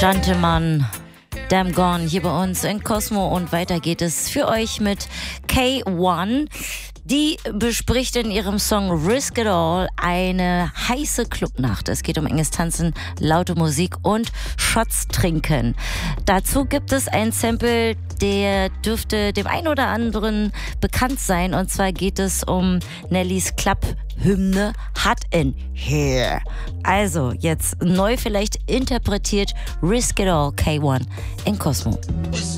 Dantemann, Damn Gone hier bei uns in Cosmo und weiter geht es für euch mit K1. Die bespricht in ihrem Song Risk It All eine heiße Clubnacht. Es geht um enges Tanzen, laute Musik und Shots trinken. Dazu gibt es ein Sample, der dürfte dem einen oder anderen bekannt sein. Und zwar geht es um Nellys Club-Hymne Hot in Here. Also jetzt neu vielleicht interpretiert Risk It All K1 in Cosmo.